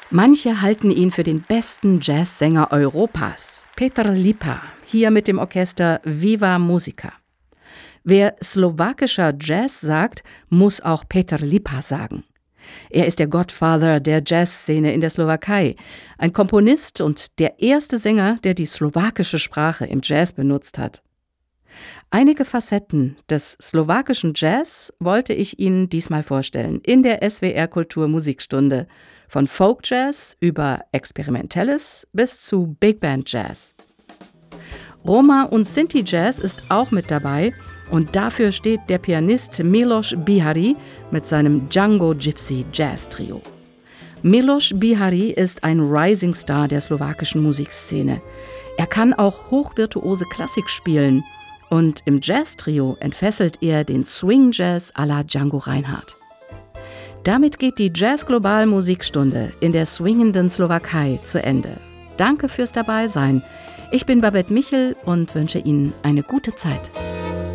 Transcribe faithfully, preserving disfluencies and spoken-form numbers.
Manche halten ihn für den besten Jazzsänger Europas, Petr Lipa, hier mit dem Orchester Viva Musica. Wer slowakischer Jazz sagt, muss auch Petr Lipa sagen. Er ist der Godfather der Jazzszene in der Slowakei, ein Komponist und der erste Sänger, der die slowakische Sprache im Jazz benutzt hat. Einige Facetten des slowakischen Jazz wollte ich Ihnen diesmal vorstellen in der S W R Kultur Musikstunde, von Folk-Jazz über Experimentelles bis zu Big Band Jazz. Roma und Sinti-Jazz ist auch mit dabei und dafür steht der Pianist Milos Bihari mit seinem Django Gypsy Jazz Trio. Milos Bihari ist ein Rising Star der slowakischen Musikszene. Er kann auch hochvirtuose Klassik spielen und im Jazz-Trio entfesselt er den Swing-Jazz à la Django Reinhardt. Damit geht die Jazz-Global-Musikstunde in der swingenden Slowakei zu Ende. Danke fürs Dabeisein. Ich bin Babette Michel und wünsche Ihnen eine gute Zeit.